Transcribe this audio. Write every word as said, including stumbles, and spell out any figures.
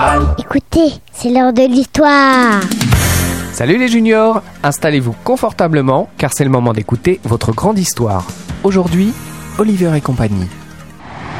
mal. Écoutez, c'est l'heure de l'histoire. Salut les juniors, installez-vous confortablement car c'est le moment d'écouter votre grande histoire. Aujourd'hui, Oliver et compagnie.